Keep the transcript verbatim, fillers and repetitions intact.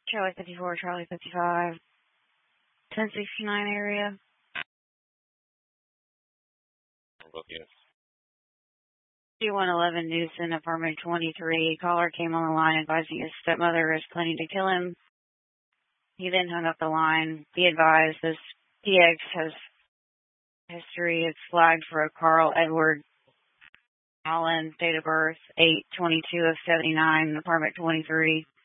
Charlie fifty-four, Charlie fifty-five, ten sixty-nine area. Yes. two one eleven Newson, apartment twenty-three. Caller came on the line advising his stepmother is planning to kill him. He then hung up the line. Be advised, this P X has history. It's flagged for a Carl Edward Allen, date of birth eight twenty-two of seventy-nine, apartment twenty-three.